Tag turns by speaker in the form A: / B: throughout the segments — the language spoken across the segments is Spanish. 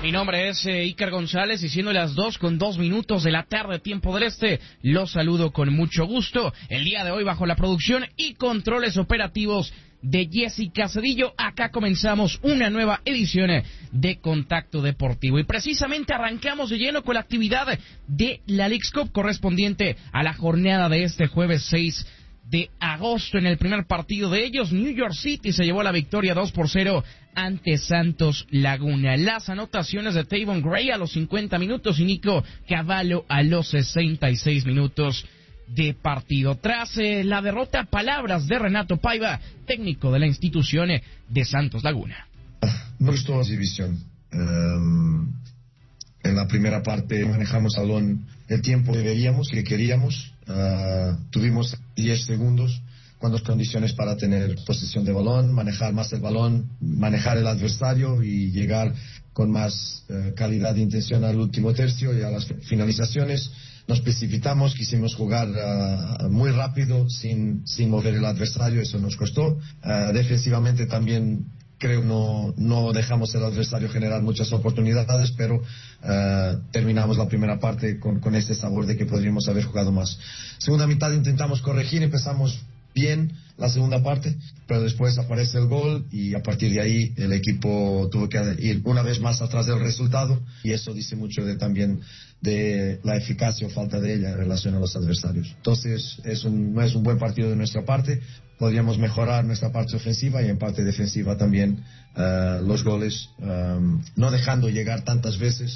A: Mi nombre es Iker González y siendo las 2:02 de la tarde, tiempo del este, los saludo con mucho gusto. El día de hoy bajo la producción y controles operativos de Jessica Cedillo, acá comenzamos una nueva edición de Contacto Deportivo. Y precisamente arrancamos de lleno con la actividad de la Leagues Cup correspondiente a la jornada de este jueves 6 de agosto. En el primer partido de ellos, New York City se llevó la victoria 2-0 ante Santos Laguna. Las anotaciones de Tavon Gray a los 50 minutos y Nico Cavallo a los 66 minutos de partido. Tras la derrota, palabras de Renato Paiva, técnico de la institución de Santos Laguna.
B: No gustó la división. En la primera parte manejamos el balón el tiempo que deberíamos, que queríamos. Tuvimos 10 segundos con dos condiciones para tener posesión de balón, manejar más el balón, manejar el adversario y llegar con más calidad de intención al último tercio y a las finalizaciones. Nos precipitamos, quisimos jugar muy rápido sin mover el adversario, eso nos costó. Defensivamente también creo no dejamos al adversario generar muchas oportunidades, pero terminamos la primera parte con este sabor de que podríamos haber jugado más. Segunda mitad intentamos corregir, empezamos bien la segunda parte, pero después aparece el gol y a partir de ahí el equipo tuvo que ir una vez más atrás del resultado y eso dice mucho también de la eficacia o falta de ella en relación a los adversarios. Entonces no es un buen partido de nuestra parte, podríamos mejorar nuestra parte ofensiva y en parte defensiva también los goles, no dejando llegar tantas veces.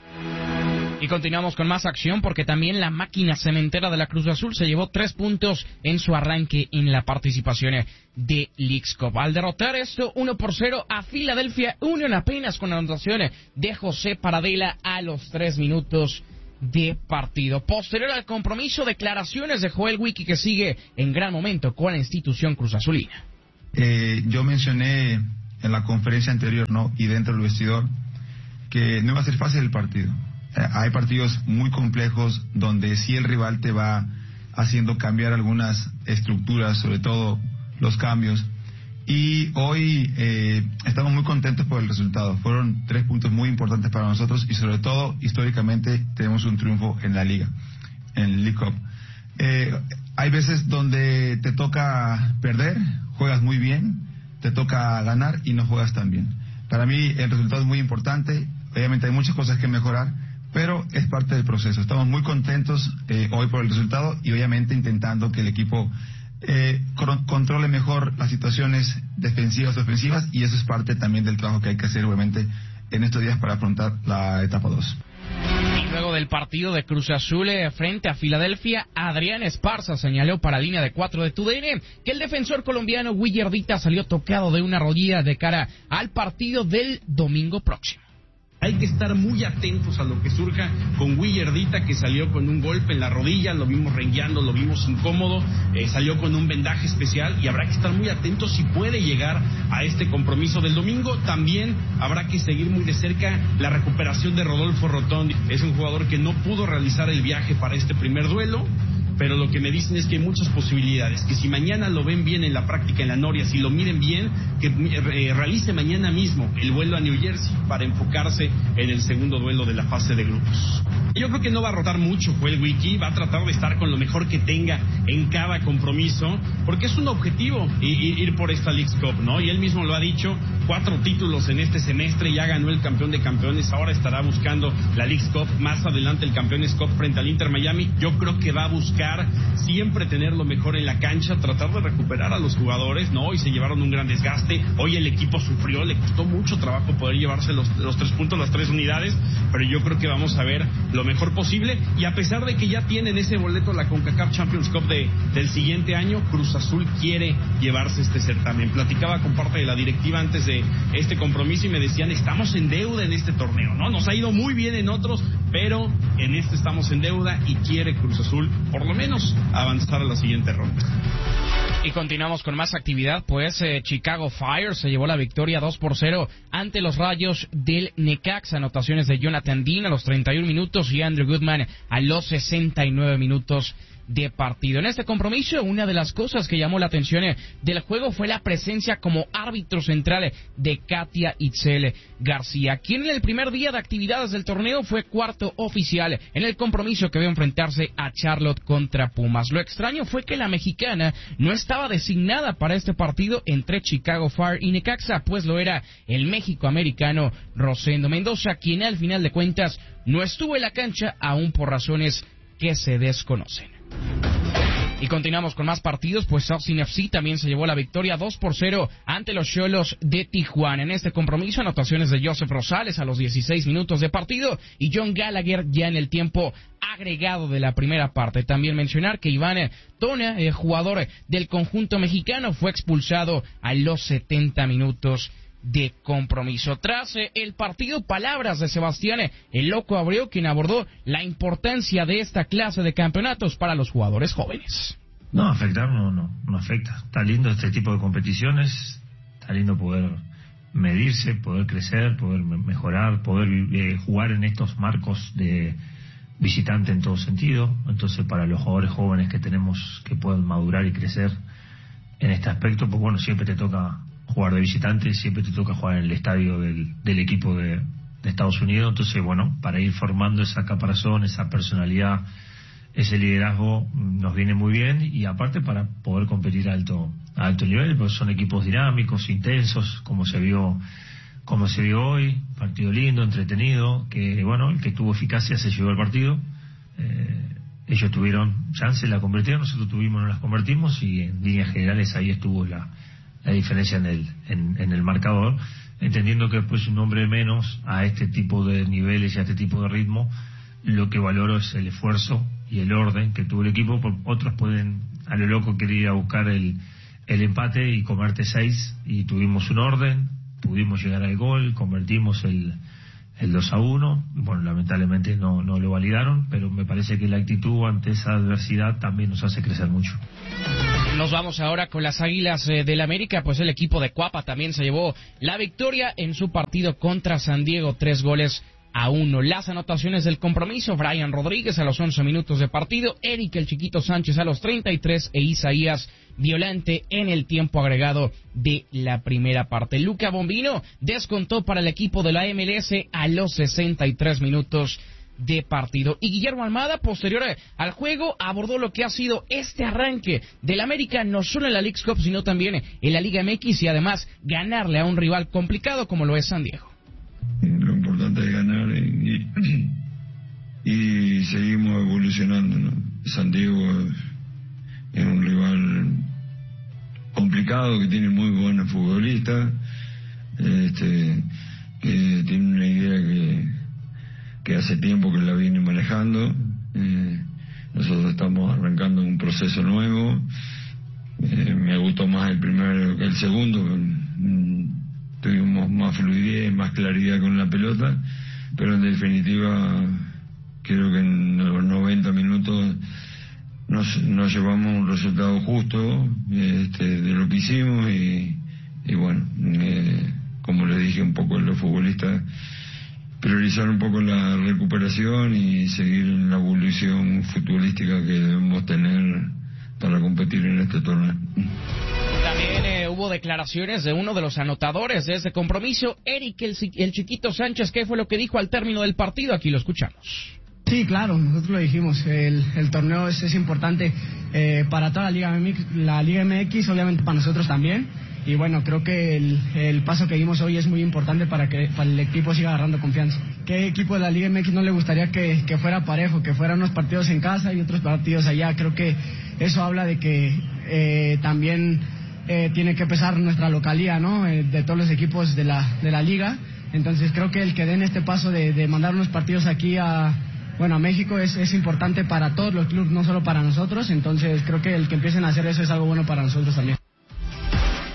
A: Y continuamos con más acción porque también la máquina cementera de la Cruz Azul se llevó 3 puntos en su arranque en la participación de Leagues Cup. Al derrotar esto 1-0 a Philadelphia Union apenas con anotación de José Paradela a los 3 minutos de partido. Posterior al compromiso, declaraciones de Joel Wiki que sigue en gran momento con la institución Cruz Azulina.
C: Yo mencioné en la conferencia anterior, ¿no? Y dentro del vestidor que no iba a ser fácil el partido. Hay partidos muy complejos donde sí el rival te va haciendo cambiar algunas estructuras, sobre todo los cambios. Y hoy estamos muy contentos por el resultado. Fueron 3 puntos muy importantes para nosotros y sobre todo, históricamente, tenemos un triunfo en la Liga, en League Cup. Hay veces donde te toca perder, juegas muy bien, te toca ganar y no juegas tan bien. Para mí el resultado es muy importante. Obviamente hay muchas cosas que mejorar, pero es parte del proceso. Estamos muy contentos hoy por el resultado y obviamente intentando que el equipo controle mejor las situaciones defensivas y ofensivas y eso es parte también del trabajo que hay que hacer obviamente en estos días para afrontar la etapa 2.
A: Y luego del partido de Cruz Azul frente a Filadelfia, Adrián Esparza señaló para línea de 4 de TUDN que el defensor colombiano Willardita salió tocado de una rodilla de cara al partido del domingo próximo.
D: Hay que estar muy atentos a lo que surja con Willardita, que salió con un golpe en la rodilla, lo vimos rengueando, lo vimos incómodo, salió con un vendaje especial y habrá que estar muy atentos si puede llegar a este compromiso del domingo. También habrá que seguir muy de cerca la recuperación de Rodolfo Rotondi. Es un jugador que no pudo realizar el viaje para este primer duelo, pero lo que me dicen es que hay muchas posibilidades, que si mañana lo ven bien en la práctica en la Noria, si lo miren bien, que realice mañana mismo el vuelo a New Jersey para enfocarse en el segundo duelo de la fase de grupos. Yo creo que no va a rotar mucho Joel Wiki, va a tratar de estar con lo mejor que tenga en cada compromiso, porque es un objetivo ir por esta Leagues Cup, ¿no? Y él mismo lo ha dicho, 4 títulos en este semestre, ya ganó el campeón de campeones, ahora estará buscando la Leagues Cup, más adelante el Campeones Cup frente al Inter Miami. Yo creo que va a buscar siempre tener lo mejor en la cancha, tratar de recuperar a los jugadores, ¿no? Hoy se llevaron un gran desgaste, hoy el equipo sufrió, le costó mucho trabajo poder llevarse los 3 puntos, las 3 unidades, pero yo creo que vamos a ver lo mejor posible, y a pesar de que ya tienen ese boleto a la CONCACAF Champions Cup del siguiente año, Cruz Azul quiere llevarse este certamen. Platicaba con parte de la directiva antes de este compromiso y me decían, estamos en deuda en este torneo, ¿no? Nos ha ido muy bien en otros, pero en este estamos en deuda y quiere Cruz Azul por lo menos avanzar a la siguiente ronda.
A: Y continuamos con más actividad, pues Chicago Fire se llevó la victoria 2-0 ante los Rayos del Necaxa. Anotaciones de Jonathan Dean a los 31 minutos y Andrew Goodman a los 69 minutos de partido. En este compromiso, una de las cosas que llamó la atención del juego fue la presencia como árbitro central de Katia Itzel García, quien en el primer día de actividades del torneo fue cuarto oficial en el compromiso que vio enfrentarse a Charlotte contra Pumas. Lo extraño fue que la mexicana no estaba designada para este partido entre Chicago Fire y Necaxa, pues lo era el México-americano Rosendo Mendoza, quien al final de cuentas no estuvo en la cancha aún por razones que se desconocen. Y continuamos con más partidos, pues Austin FC también se llevó la victoria 2-0 ante los Xolos de Tijuana. En este compromiso, anotaciones de Joseph Rosales a los 16 minutos de partido y John Gallagher ya en el tiempo agregado de la primera parte. También mencionar que Iván Tona, jugador del conjunto mexicano, fue expulsado a los 70 minutos de compromiso. Tras el partido, palabras de Sebastián el Loco Abreu, quien abordó la importancia de esta clase de campeonatos para los jugadores jóvenes.
E: No, afectar no afecta. Está lindo este tipo de competiciones, está lindo poder medirse, poder crecer, poder mejorar, poder jugar en estos marcos de visitante en todo sentido. Entonces, para los jugadores jóvenes que tenemos que pueden madurar y crecer en este aspecto, pues bueno, siempre te toca jugar de visitante, siempre te toca jugar en el estadio del equipo de Estados Unidos. Entonces, bueno, para ir formando esa caparazón, esa personalidad, ese liderazgo, nos viene muy bien, y aparte para poder competir a alto nivel, pues son equipos dinámicos, intensos, como se vio hoy, partido lindo, entretenido, que bueno, el que tuvo eficacia se llevó el partido. Ellos tuvieron chance, la convirtieron, nosotros no las convertimos, y en líneas generales ahí estuvo la diferencia en el marcador, entendiendo que después un hombre menos a este tipo de niveles y a este tipo de ritmo, lo que valoro es el esfuerzo y el orden que tuvo el equipo. Otros pueden a lo loco querer ir a buscar el empate y comerte 6, y tuvimos un orden, pudimos llegar al gol, convertimos el 2-1, bueno, lamentablemente no lo validaron, pero me parece que la actitud ante esa adversidad también nos hace crecer mucho.
A: Nos vamos ahora con las Águilas del América, pues el equipo de Cuapa también se llevó la victoria en su partido contra San Diego, 3-1. Las anotaciones del compromiso: Brian Rodríguez a los 11 minutos de partido, Eric el Chiquito Sánchez a los 33 e Isaías Violante en el tiempo agregado de la primera parte. Luca Bombino descontó para el equipo de la MLS a los 63 minutos de partido. Y Guillermo Almada, posterior al juego, abordó lo que ha sido este arranque del América, no solo en la Leagues Cup, sino también en la Liga MX, y además ganarle a un rival complicado como lo es San Diego.
F: Lo importante es ganar y seguimos evolucionando, ¿no? San Diego es un rival complicado, que tiene muy buenos futbolistas, que tiene una idea que hace tiempo que la viene manejando. Nosotros estamos arrancando un proceso nuevo. Me gustó más el primero que el segundo. Tuvimos más fluidez, más claridad con la pelota, pero en definitiva creo que en los 90 minutos nos llevamos un resultado justo de lo que hicimos, y bueno, como le dije un poco a los futbolistas, priorizar un poco la recuperación y seguir en la evolución futbolística que debemos tener para competir en este torneo.
A: También hubo declaraciones de uno de los anotadores de este compromiso, Eric el Chiquito Sánchez. ¿Qué fue lo que dijo al término del partido? Aquí lo escuchamos.
G: Sí, claro, nosotros lo dijimos, el torneo es importante para toda la Liga MX, obviamente para nosotros también, y bueno, creo que el paso que dimos hoy es muy importante para el equipo siga agarrando confianza. ¿Qué equipo de la Liga MX no le gustaría que fuera parejo, que fueran unos partidos en casa y otros partidos allá? Creo que eso habla de que también tiene que pesar nuestra localía, ¿no? De todos los equipos de la liga. Entonces creo que el que den este paso de mandar unos partidos aquí a México es importante para todos los clubes, no solo para nosotros. Entonces creo que el que empiecen a hacer eso es algo bueno para nosotros también.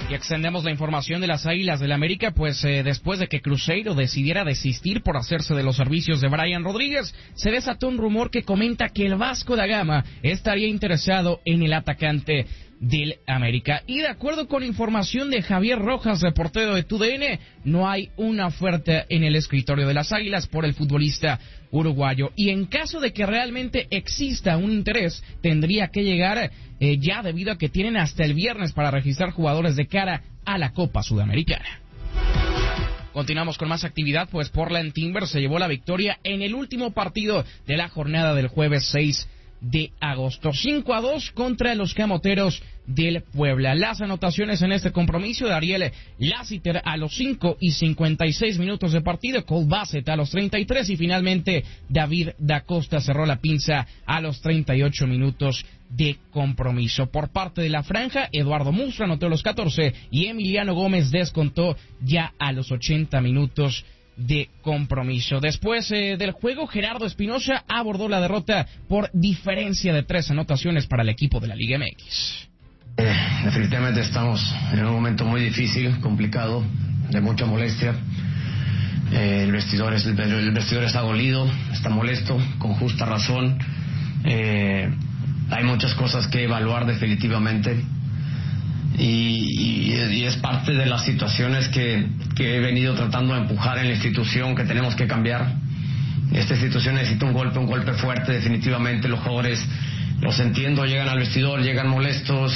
A: Y extendemos la información de las Águilas del América, pues después de que Cruzeiro decidiera desistir por hacerse de los servicios de Brian Rodríguez, se desató un rumor que comenta que el Vasco da Gama estaría interesado en el atacante del América. Y de acuerdo con información de Javier Rojas, reportero de TUDN, no hay una oferta en el escritorio de las Águilas por el futbolista uruguayo. Y en caso de que realmente exista un interés, tendría que llegar ya, debido a que tienen hasta el viernes para registrar jugadores de cara a la Copa Sudamericana. Continuamos con más actividad, pues Portland Timbers se llevó la victoria en el último partido de la jornada del jueves 6 de agosto, 5-2 contra los Camoteros del Puebla. Las anotaciones en este compromiso de Ariel Lassiter a los 5 y 56 minutos de partido, Cole Bassett a los 33 y finalmente David Da Costa cerró la pinza a los 38 minutos de compromiso. Por parte de la franja, Eduardo Mustra anotó a los 14 y Emiliano Gómez descontó ya a los 80 minutos de compromiso. Después del juego, Gerardo Espinosa abordó la derrota por diferencia de 3 anotaciones para el equipo de la Liga MX.
H: Definitivamente estamos en un momento muy difícil, complicado, de mucha molestia. El vestidor está dolido, está molesto, con justa razón. Hay muchas cosas que evaluar definitivamente. Y es parte de las situaciones que he venido tratando de empujar en la institución, que tenemos que cambiar. Esta institución necesita un golpe fuerte definitivamente. Los jugadores, los entiendo, llegan al vestidor, llegan molestos,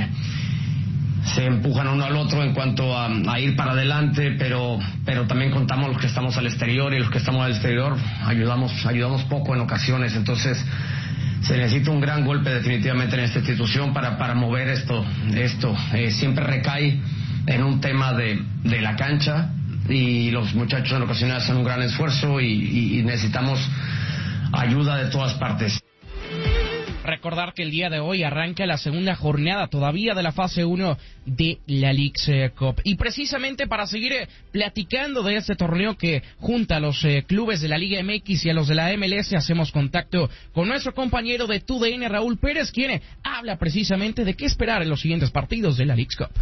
H: se empujan uno al otro en cuanto a ir para adelante, pero también contamos los que estamos al exterior, y los que estamos al exterior ayudamos poco en ocasiones. Entonces se necesita un gran golpe definitivamente en esta institución para mover esto. Siempre recae en un tema de la cancha, y los muchachos en ocasiones hacen un gran esfuerzo y necesitamos ayuda de todas partes.
A: Recordar que el día de hoy arranca la segunda jornada todavía de la fase 1 de la Leagues Cup. Y precisamente para seguir platicando de este torneo que junta a los clubes de la Liga MX y a los de la MLS, hacemos contacto con nuestro compañero de TUDN, Raúl Pérez, quien habla precisamente de qué esperar en los siguientes partidos de la Leagues Cup.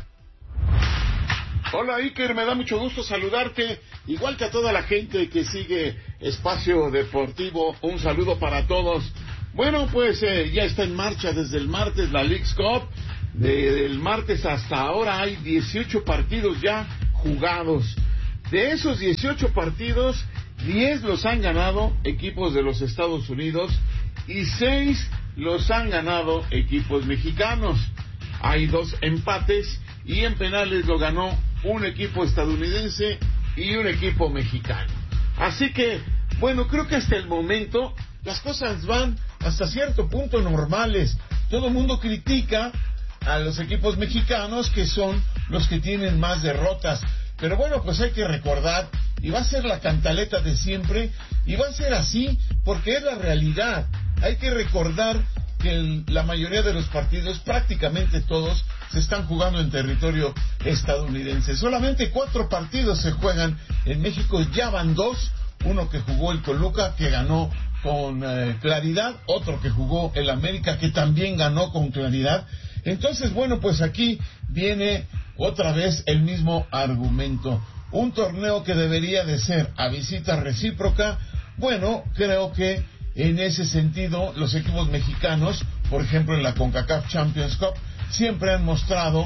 I: Hola Iker, me da mucho gusto saludarte, igual que a toda la gente que sigue Espacio Deportivo, un saludo para todos. Bueno, pues ya está en marcha desde el martes la Leagues Cup. Del martes hasta ahora hay 18 partidos ya jugados. De esos 18 partidos, 10 los han ganado equipos de los Estados Unidos y 6 los han ganado equipos mexicanos. Hay 2 empates y en penales lo ganó un equipo estadounidense y un equipo mexicano. Así que, bueno, creo que hasta el momento las cosas van hasta cierto punto normales. Todo el mundo critica a los equipos mexicanos, que son los que tienen más derrotas. Pero bueno, pues hay que recordar, y va a ser la cantaleta de siempre, y va a ser así porque es la realidad. Hay que recordar que la mayoría de los partidos, prácticamente todos, se están jugando en territorio estadounidense. Solamente 4 partidos se juegan en México, ya van 2. Uno que jugó el Toluca, que ganó con claridad, otro que jugó el América, que también ganó con claridad. Entonces, bueno, pues aquí viene otra vez el mismo argumento. Un torneo que debería de ser a visita recíproca. Bueno, creo que en ese sentido los equipos mexicanos, por ejemplo en la CONCACAF Champions Cup, siempre han mostrado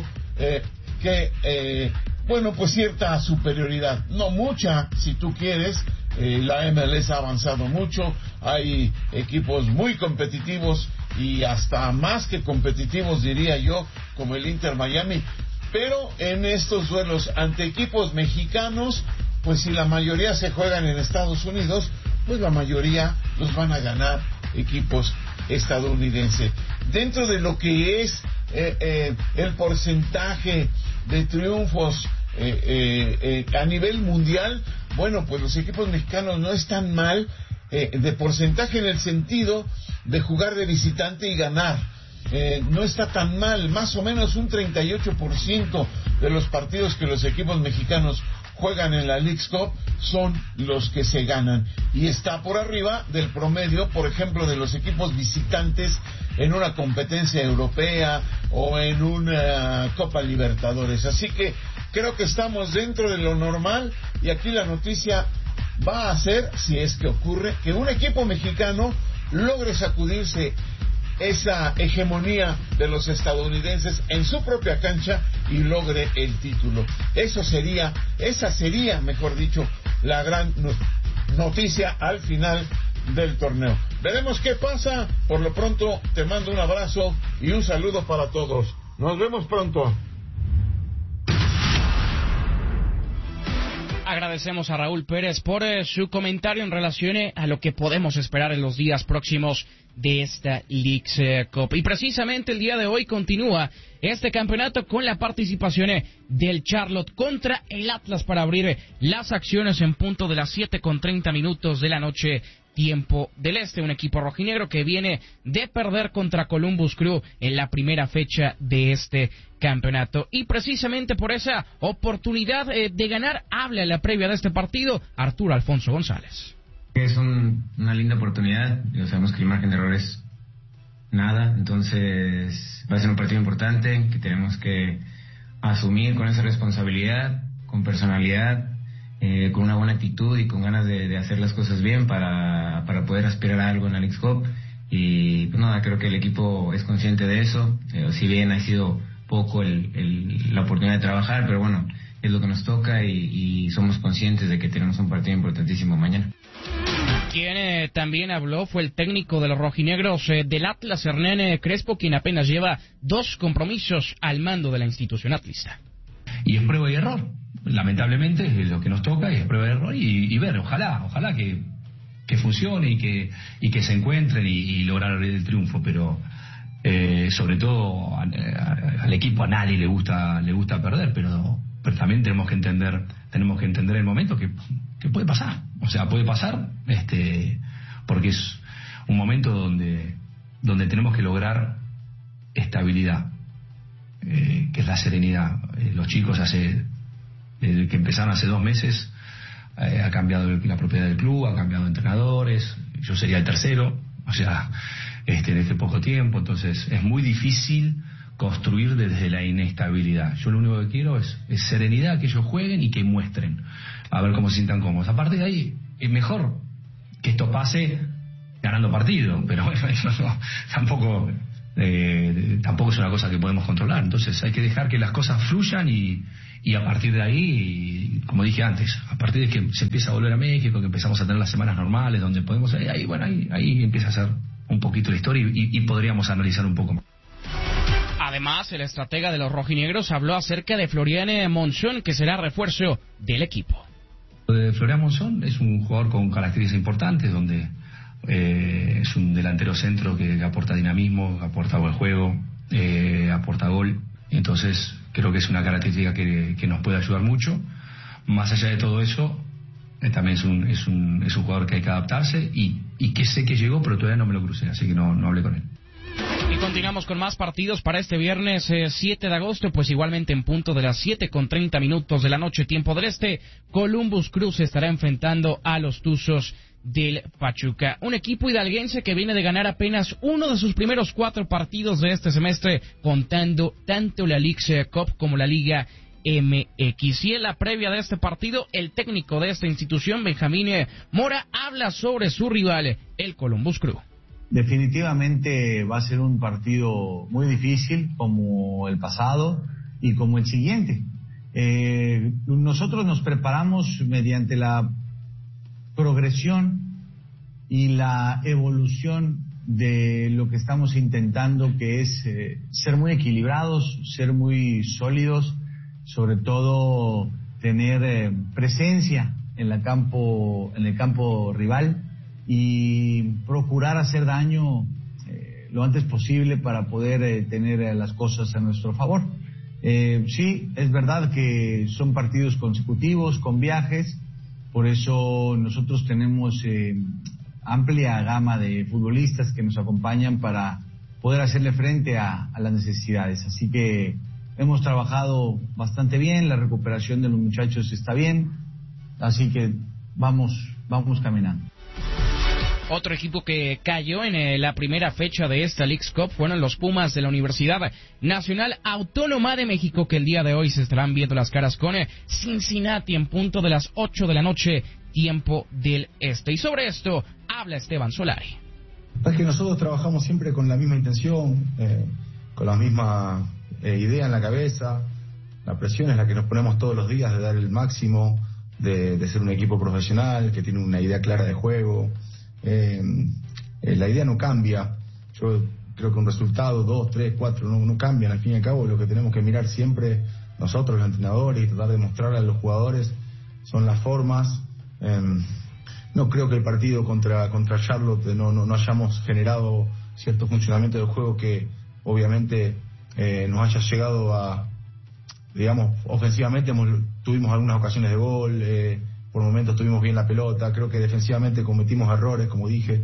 I: bueno, pues cierta superioridad, no mucha, si tú quieres. La MLS ha avanzado mucho, hay equipos muy competitivos y hasta más que competitivos, diría yo, como el Inter Miami, pero en estos duelos ante equipos mexicanos, pues si la mayoría se juegan en Estados Unidos, pues la mayoría los van a ganar equipos estadounidenses. Dentro de lo que es el porcentaje de triunfos a nivel mundial, bueno, pues los equipos mexicanos no están mal de porcentaje en el sentido de jugar de visitante y ganar. No está tan mal, más o menos un 38% de los partidos que los equipos mexicanos juegan en la Leagues Cup son los que se ganan, y está por arriba del promedio, por ejemplo, de los equipos visitantes en una competencia europea o en una Copa Libertadores. Así que creo que estamos dentro de lo normal, y aquí la noticia va a ser, si es que ocurre, que un equipo mexicano logre sacudirse esa hegemonía de los estadounidenses en su propia cancha y logre el título. Esa sería, mejor dicho, la gran noticia al final del torneo. Veremos qué pasa. Por lo pronto te mando un abrazo y un saludo para todos. Nos vemos pronto.
A: Agradecemos a Raúl Pérez por su comentario en relación a lo que podemos esperar en los días próximos de esta Leagues Cup. Y precisamente el día de hoy continúa este campeonato con la participación del Charlotte contra el Atlas para abrir las acciones en punto de las 7:30 de la noche, tiempo del este. Un equipo rojinegro que viene de perder contra Columbus Crew en la primera fecha de este campeonato. Y precisamente por esa oportunidad de ganar, habla en la previa de este partido Arturo Alfonso González.
J: Es una linda oportunidad. Sabemos que el margen de error es nada, entonces va a ser un partido importante que tenemos que asumir con esa responsabilidad, con personalidad, con una buena actitud y con ganas de hacer las cosas bien para poder aspirar a algo en la Leagues Cup. Y pues nada, creo que el equipo es consciente de eso, si bien ha sido poco la oportunidad de trabajar, pero bueno, es lo que nos toca y somos conscientes de que tenemos un partido importantísimo mañana.
A: Quien también habló fue el técnico de los rojinegros del Atlas, Hernán Crespo, quien apenas lleva 2 compromisos al mando de la institución atlista.
K: Y es prueba y error, lamentablemente es lo que nos toca, y es prueba y error, y ver, ojalá que funcione y que se encuentren y lograr el triunfo, pero sobre todo al equipo, a nadie le gusta perder, pero también tenemos que entender el momento que puede pasar, puede pasar, porque es un momento donde tenemos que lograr estabilidad, que es la serenidad. Los chicos desde que empezaron hace 2 meses, ha cambiado la propiedad del club, ha cambiado de entrenadores, yo sería el tercero, en este poco tiempo, entonces es muy difícil construir desde la inestabilidad. Yo lo único que quiero es serenidad, que ellos jueguen y que muestren, a ver cómo se sientan cómodos. A partir de ahí, es mejor que esto pase ganando partido, pero bueno, eso tampoco es una cosa que podemos controlar. Entonces hay que dejar que las cosas fluyan y a partir de ahí, como dije antes, a partir de que se empieza a volver a México, que empezamos a tener las semanas normales, donde podemos, ahí empieza a ser un poquito la historia y podríamos analizar un poco más.
A: Además, el estratega de los rojinegros habló acerca de Florian Monzón, que será refuerzo del equipo.
K: Florian Monzón es un jugador con características importantes, donde es un delantero centro que aporta dinamismo, aporta buen juego, aporta gol. Entonces, creo que es una característica que nos puede ayudar mucho. Más allá de todo eso, también es un jugador que hay que adaptarse y que sé que llegó, pero todavía no me lo crucé, así que no hablé con él.
A: Y continuamos con más partidos para este viernes 7 de agosto, pues igualmente en punto de las 7:30 de la noche, tiempo del este, Columbus Crew se estará enfrentando a los Tuzos del Pachuca. Un equipo hidalguense que viene de ganar apenas uno de sus primeros 4 partidos de este semestre, contando tanto la Leagues Cup como la Liga MX. Y en la previa de este partido, el técnico de esta institución, Benjamín Mora, habla sobre su rival, el Columbus Crew.
L: Definitivamente va a ser un partido muy difícil, como el pasado y como el siguiente. Nosotros nos preparamos mediante la progresión y la evolución de lo que estamos intentando, que es ser muy equilibrados, ser muy sólidos, sobre todo tener presencia en el campo rival y procurar hacer daño lo antes posible para poder tener las cosas a nuestro favor. Sí, es verdad que son partidos consecutivos con viajes, por eso nosotros tenemos amplia gama de futbolistas que nos acompañan para poder hacerle frente a las necesidades. Así que hemos trabajado bastante bien, la recuperación de los muchachos está bien, así que vamos caminando.
A: Otro equipo que cayó en la primera fecha de esta Leagues Cup fueron los Pumas de la Universidad Nacional Autónoma de México, que el día de hoy se estarán viendo las caras con Cincinnati en punto de las 8 de la noche, tiempo del este. Y sobre esto habla Esteban Solari.
M: Es que nosotros trabajamos siempre con la misma intención, con la misma idea en la cabeza. La presión es la que nos ponemos todos los días de dar el máximo, de ser un equipo profesional que tiene una idea clara de juego. La idea no cambia. Yo creo que un resultado, 2, 3, 4 no cambian. Al fin y al cabo, lo que tenemos que mirar siempre nosotros, los entrenadores, y tratar de mostrarle a los jugadores son las formas. No creo que el partido contra Charlotte no hayamos generado cierto funcionamiento del juego que obviamente nos haya llegado a, digamos, ofensivamente tuvimos algunas ocasiones de gol, por momentos tuvimos bien la pelota. Creo que defensivamente cometimos errores, como dije,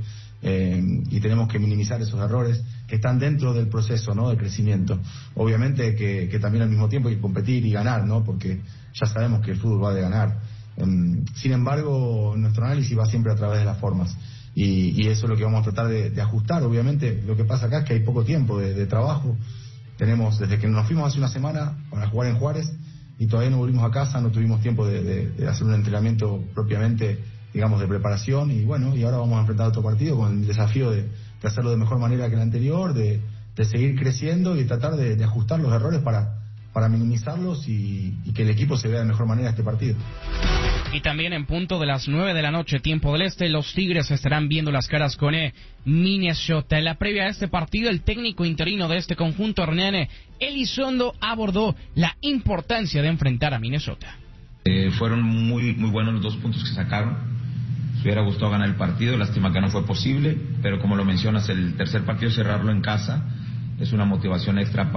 M: y tenemos que minimizar esos errores que están dentro del proceso, ¿no?, de crecimiento. Obviamente que también al mismo tiempo hay que competir y ganar, ¿no?, porque ya sabemos que el fútbol va de ganar. Sin embargo, nuestro análisis va siempre a través de las formas, y eso es lo que vamos a tratar de ajustar. Obviamente lo que pasa acá es que hay poco tiempo de trabajo. Tenemos, desde que nos fuimos hace una semana para jugar en Juárez, y todavía no volvimos a casa, no tuvimos tiempo de hacer un entrenamiento propiamente, digamos, de preparación, y bueno, y ahora vamos a enfrentar otro partido con el desafío de hacerlo de mejor manera que el anterior, de seguir creciendo y tratar de ajustar los errores para minimizarlos y que el equipo se vea de mejor manera este partido.
A: Y también en punto de las 9 de la noche, tiempo del este, los Tigres estarán viendo las caras con Minnesota. En la previa a este partido, el técnico interino de este conjunto, Hernán Elizondo, abordó la importancia de enfrentar a Minnesota.
N: Fueron muy buenos los 2 puntos que sacaron. Me hubiera gustado ganar el partido, lástima que no fue posible, pero como lo mencionas, el tercer partido, cerrarlo en casa, es una motivación extra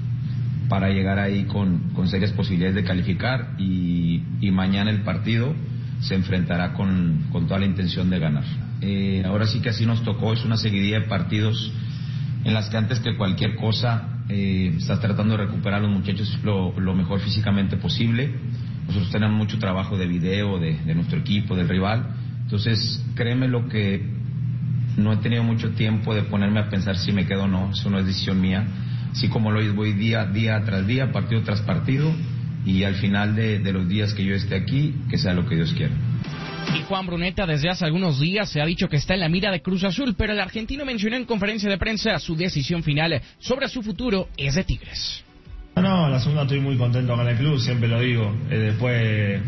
N: para llegar ahí con serias posibilidades de calificar, y mañana el partido se enfrentará con toda la intención de ganar. Ahora sí que así nos tocó, es una seguidilla de partidos en las que antes que cualquier cosa estás tratando de recuperar a los muchachos lo mejor físicamente posible. Nosotros tenemos mucho trabajo de video de nuestro equipo, del rival, entonces créeme lo que no he tenido mucho tiempo de ponerme a pensar si me quedo o no, eso no es decisión mía. Así como lo voy día tras día, partido tras partido, y al final de los días que yo esté aquí, que sea lo que Dios quiera.
A: Y Juan Bruneta, desde hace algunos días se ha dicho que está en la mira de Cruz Azul, pero el argentino mencionó en conferencia de prensa su decisión final sobre su futuro es de Tigres.
E: No, la segunda estoy muy contento con el club, siempre lo digo. Después,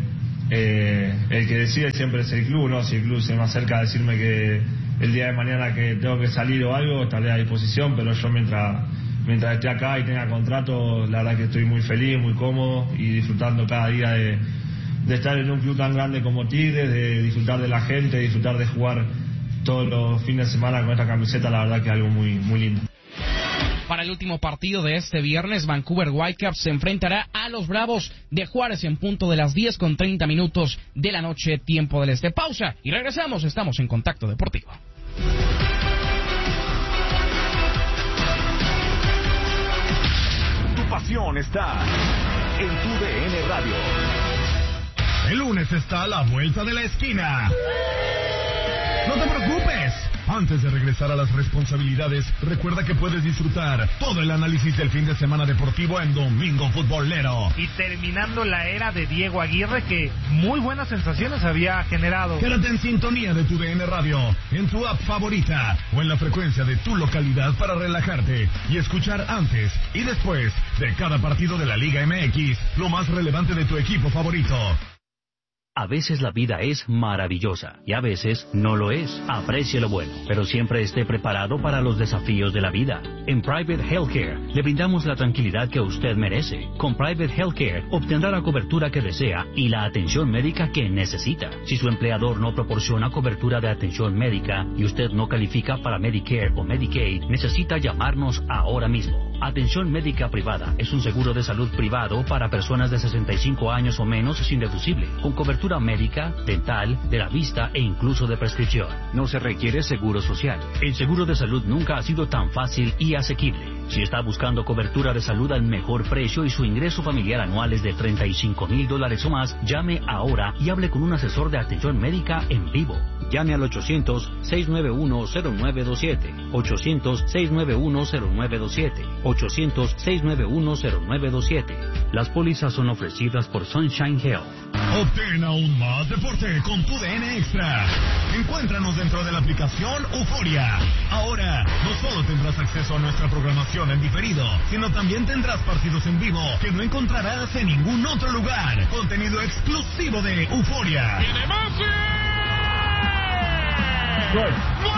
E: el que decide siempre es el club, ¿no? Si el club se me acerca a decirme que el día de mañana que tengo que salir o algo, estaré a disposición, pero yo mientras esté acá y tenga contrato, la verdad que estoy muy feliz, muy cómodo y disfrutando cada día de estar en un club tan grande como Tigres, de disfrutar de la gente, de disfrutar de jugar todos los fines de semana con esta camiseta, la verdad que es algo muy lindo.
A: Para el último partido de este viernes, Vancouver Whitecaps se enfrentará a los Bravos de Juárez en punto de las 10:30 de la noche, tiempo del este. Pausa y regresamos, estamos en Contacto Deportivo.
O: Pasión está en tu DN Radio.
P: El lunes está a la vuelta de la esquina. No te preocupes. Antes de regresar a las responsabilidades, recuerda que puedes disfrutar todo el análisis del fin de semana deportivo en Domingo Futbolero.
Q: Y terminando la era de Diego Aguirre, que muy buenas sensaciones había generado.
P: Quédate en sintonía de tu DN Radio, en tu app favorita o en la frecuencia de tu localidad para relajarte y escuchar antes y después de cada partido de la Liga MX, lo más relevante de tu equipo favorito.
R: A veces la vida es maravillosa y a veces no lo es. Aprecie lo bueno, pero siempre esté preparado para los desafíos de la vida. En Private Healthcare le brindamos la tranquilidad que usted merece. Con Private Healthcare obtendrá la cobertura que desea y la atención médica que necesita. Si su empleador no proporciona cobertura de atención médica y usted no califica para Medicare o Medicaid, necesita llamarnos ahora mismo. Atención médica privada es un seguro de salud privado para personas de 65 años o menos sin deducible, con cobertura médica, dental, de la vista e incluso de prescripción. No se requiere seguro social. El seguro de salud nunca ha sido tan fácil y asequible. Si está buscando cobertura de salud al mejor precio y su ingreso familiar anual es de $35,000 o más, llame ahora y hable con un asesor de atención médica en vivo. Llame al 800-691-0927, 800-691-0927, 800-691-0927. Las pólizas son ofrecidas por Sunshine Health.
P: Obtén aún más deporte con tu DN Extra. Encuéntranos dentro de la aplicación Euforia. Ahora, no solo tendrás acceso a nuestra programación en diferido, sino también tendrás partidos en vivo que no encontrarás en ningún otro lugar. Contenido exclusivo de Euforia.
I: ¡Tiene más!
P: ¡Gol!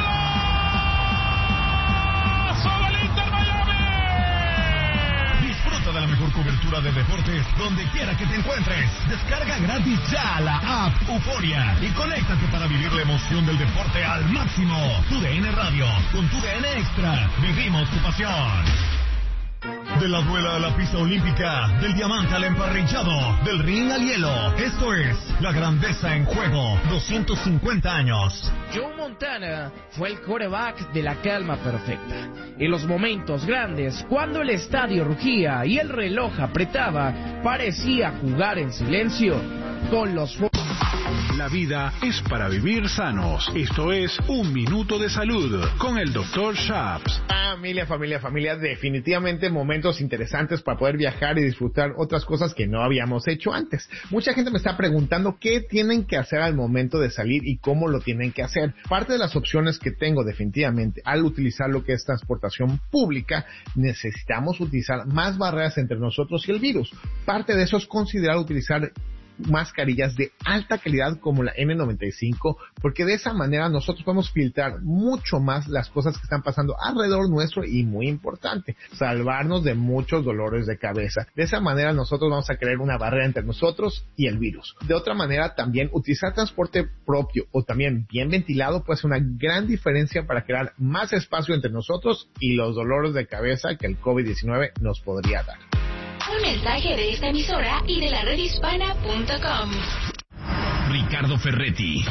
P: Disfruta de la mejor cobertura de deportes donde quiera que te encuentres. Descarga gratis ya la app Euforia y conéctate para vivir la emoción del deporte al máximo. Tu DN Radio, con tu DN Extra, vivimos tu pasión. De la duela a la pista olímpica, del diamante al emparrillado, del ring al hielo. Esto es la grandeza en juego. 250 años.
A: Joe Montana fue el quarterback de la calma perfecta. En los momentos grandes, cuando el estadio rugía y el reloj apretaba, parecía jugar en silencio con los...
S: La vida es para vivir sanos. Esto es Un Minuto de Salud con el Dr. Shaps.
T: Familia, definitivamente momentos interesantes para poder viajar y disfrutar otras cosas que no habíamos hecho antes. Mucha gente me está preguntando qué tienen que hacer al momento de salir y cómo lo tienen que hacer. Parte de las opciones que tengo definitivamente al utilizar lo que es transportación pública, necesitamos utilizar más barreras entre nosotros y el virus. Parte de eso es considerar utilizar mascarillas de alta calidad como la N95, porque de esa manera nosotros podemos filtrar mucho más las cosas que están pasando alrededor nuestro y, muy importante, salvarnos de muchos dolores de cabeza. De esa manera nosotros vamos a crear una barrera entre nosotros y el virus. De otra manera, también utilizar transporte propio o también bien ventilado puede ser una gran diferencia para crear más espacio entre nosotros y los dolores de cabeza que el COVID-19 nos podría dar.
U: Un mensaje de esta emisora y de la redhispana.com.
V: Ricardo Ferretti,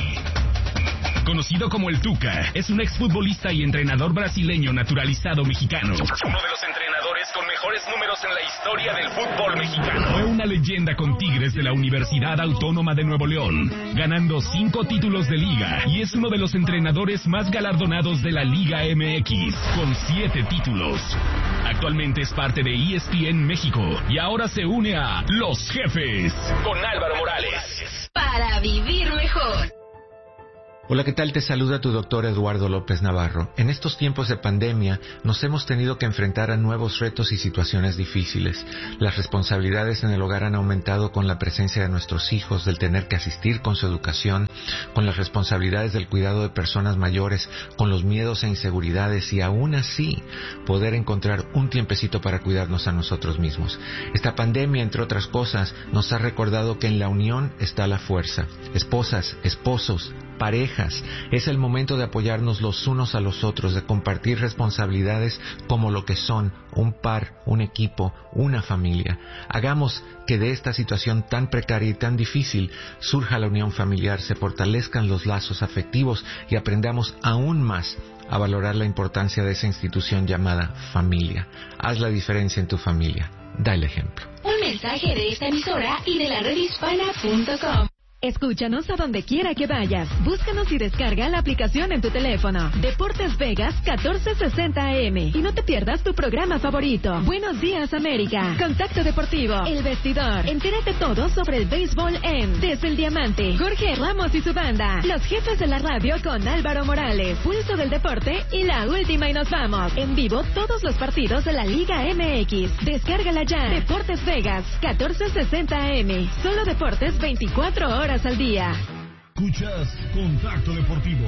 V: conocido como el Tuca, es un exfutbolista y entrenador brasileño naturalizado mexicano. Uno de los entrenadores con mejores números en la historia del fútbol mexicano. Fue una leyenda con Tigres de la Universidad Autónoma de Nuevo León, ganando 5 títulos de liga, y es uno de los entrenadores más galardonados de la Liga MX, con 7 títulos. Actualmente es parte de ESPN México y ahora se une a Los Jefes con Álvaro Morales.
U: Para vivir mejor.
W: Hola, ¿qué tal? Te saluda tu doctor Eduardo López Navarro. En estos tiempos de pandemia nos hemos tenido que enfrentar a nuevos retos y situaciones difíciles. Las responsabilidades en el hogar han aumentado con la presencia de nuestros hijos, del tener que asistir con su educación, con las responsabilidades del cuidado de personas mayores, con los miedos e inseguridades y aún así poder encontrar un tiempecito para cuidarnos a nosotros mismos. Esta pandemia, entre otras cosas, nos ha recordado que en la unión está la fuerza. Esposas, esposos, parejas, es el momento de apoyarnos los unos a los otros, de compartir responsabilidades como lo que son un par, un equipo, una familia. Hagamos que de esta situación tan precaria y tan difícil surja la unión familiar, se fortalezcan los lazos afectivos y aprendamos aún más a valorar la importancia de esa institución llamada familia. Haz la diferencia en tu familia. Da el ejemplo.
U: Un mensaje de esta emisora y de la redhispana.com.
X: Escúchanos a donde quiera que vayas. Búscanos y descarga la aplicación en tu teléfono. Deportes Vegas 1460 AM. Y no te pierdas tu programa favorito. Buenos Días América. Contacto Deportivo. El Vestidor. Entérate todo sobre el béisbol en Desde el Diamante. Jorge Ramos y su banda. Los Jefes de la Radio con Álvaro Morales. Pulso del Deporte y La Última y Nos Vamos. En vivo todos los partidos de la Liga MX. Descárgala ya. Deportes Vegas 1460 AM. Solo deportes 24 horas al día.
P: Escuchas Contacto Deportivo.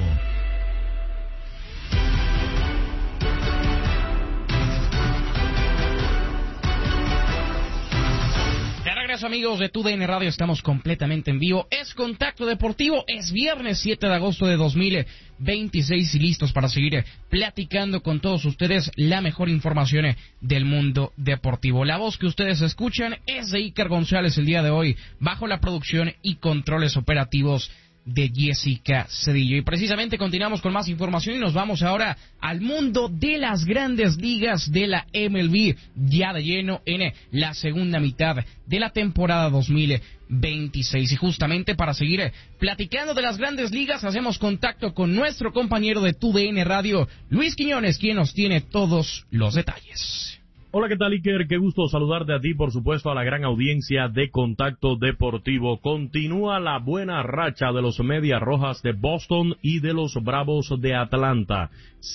A: De regreso, amigos de TUDN Radio, estamos completamente en vivo. Es Contacto Deportivo, es viernes 7 de agosto de 2026 y listos para seguir platicando con todos ustedes la mejor información del mundo deportivo. La voz que ustedes escuchan es de Iker González el día de hoy, bajo la producción y controles operativos de Jessica Cedillo. Y precisamente continuamos con más información y nos vamos ahora al mundo de las grandes ligas de la MLB, ya de lleno en la segunda mitad de la temporada 2026. Y justamente para seguir platicando de las grandes ligas, hacemos contacto con nuestro compañero de TUDN Radio, Luis Quiñones, quien nos tiene todos los detalles.
B: Hola, ¿qué tal, Iker? Qué gusto saludarte a ti, por supuesto, a la gran audiencia de Contacto Deportivo. Continúa la buena racha de los Medias Rojas de Boston y de los Bravos de Atlanta.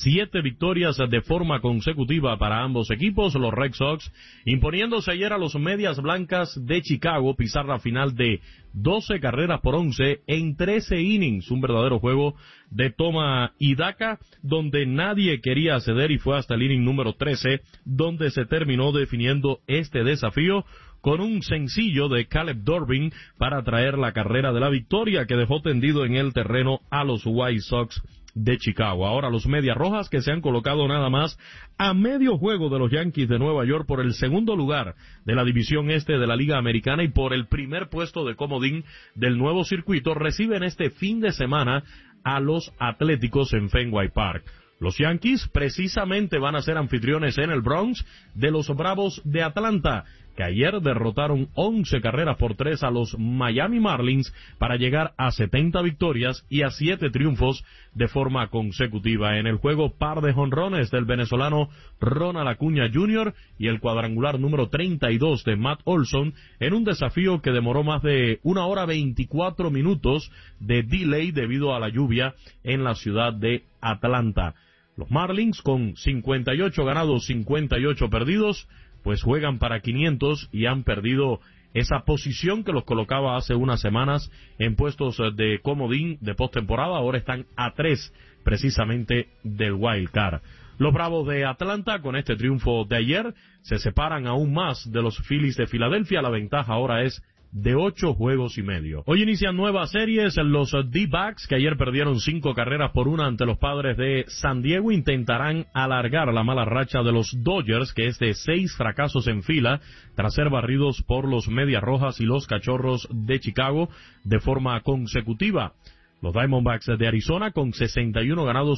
B: 7 victorias de forma consecutiva para ambos equipos, los Red Sox, imponiéndose ayer a los Medias Blancas de Chicago, pizarra final de 12 carreras por 11 en 13 innings, un verdadero juego de toma y daca, donde nadie quería ceder y fue hasta el inning número 13, donde se terminó definiendo este desafío con un sencillo de Caleb Durbin para traer la carrera de la victoria que dejó tendido en el terreno a los White Sox de Chicago. Ahora los Medias Rojas, que se han colocado nada más a medio juego de los Yankees de Nueva York por el segundo lugar de la división este de la Liga Americana y por el primer puesto de comodín del nuevo circuito, reciben este fin de semana a los Atléticos en Fenway Park. Los Yankees precisamente van a ser anfitriones en el Bronx de los Bravos de Atlanta, que ayer derrotaron 11 carreras por 3 a los Miami Marlins para llegar a 70 victorias y a 7 triunfos de forma consecutiva. En el juego, par de jonrones del venezolano Ronald Acuña Jr. y el cuadrangular número 32 de Matt Olson en un desafío que demoró más de 1 hora 24 minutos de delay debido a la lluvia en la ciudad de Atlanta. Los Marlins, con 58 ganados, 58 perdidos, pues juegan para 500 y han perdido esa posición que los colocaba hace unas semanas en puestos de comodín de postemporada. Ahora están a 3 precisamente del wild card. Los Bravos de Atlanta, con este triunfo de ayer, se separan aún más de los Phillies de Filadelfia. La ventaja ahora es de 8 juegos y medio. Hoy inician nuevas series. Los D-Backs, que ayer perdieron 5 carreras por 1 ante los Padres de San Diego, intentarán alargar la mala racha de los Dodgers, que es de 6 fracasos en fila, tras ser barridos por los Medias Rojas y los Cachorros de Chicago de forma consecutiva. Los Diamondbacks de Arizona, con 61 ganados,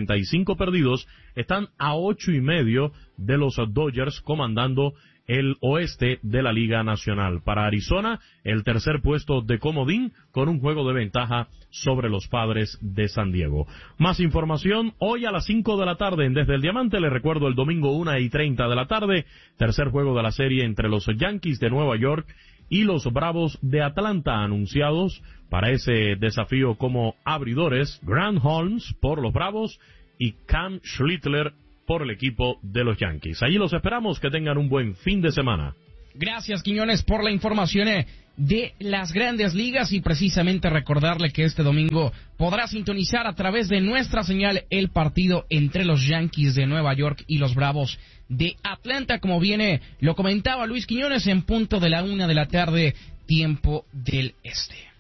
B: 55 perdidos, están a 8 y medio de los Dodgers, comandando el oeste de la Liga Nacional. Para Arizona, el tercer puesto de comodín, con un juego de ventaja sobre los Padres de San Diego. Más información hoy a las 5 de la tarde en Desde el Diamante. Les recuerdo, el domingo 1:30 de la tarde, tercer juego de la serie entre los Yankees de Nueva York y los Bravos de Atlanta, anunciados para ese desafío como abridores Grant Holmes por los Bravos y Cam Schlittler por el equipo de los Yankees. Allí los esperamos, que tengan un buen fin de semana.
A: Gracias, Quiñones, por la información de las grandes ligas, y precisamente recordarle que este domingo podrá sintonizar a través de nuestra señal el partido entre los Yankees de Nueva York y los Bravos de Atlanta, como viene, lo comentaba Luis Quiñones, en punto de la 1 de la tarde, tiempo del este.